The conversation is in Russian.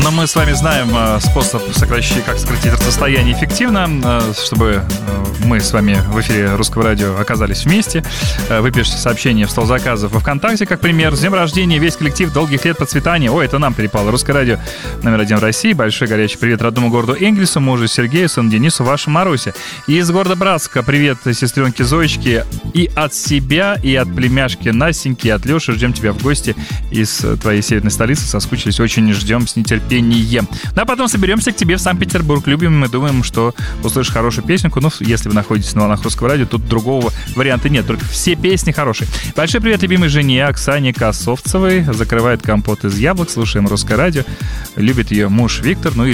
Но мы с вами знаем способ как сократить расстояние эффективно, чтобы мы с вами в эфире Русского радио оказались вместе. Вы пишете сообщение в стол заказов во ВКонтакте, как пример. С днем рождения, весь коллектив, долгих лет процветания. Ой, это нам перепало. Русское радио номер 1 в России. Большой горячий привет родному городу Энгельсу, мужу Сергею, сыну Денису, вашей Марусе. И из города Братска привет сестренке Зоечке и от себя, и от племяшки Настеньки, и от Леши. Ждем тебя в гости из твоей северной столицы. Соскучились, очень ждем с нетерпением. Ну а потом соберемся к тебе в Санкт-Петербург. Любим, мы думаем, что услышишь хорошую песенку. Ну, если вы находитесь на волнах Русского радио, тут другого варианта нет. Только все песни хорошие. Большой привет любимой жене Оксане Косовцевой. Закрывает компот из яблок. Слушаем Русское радио. Любит ее муж Виктор. Ну и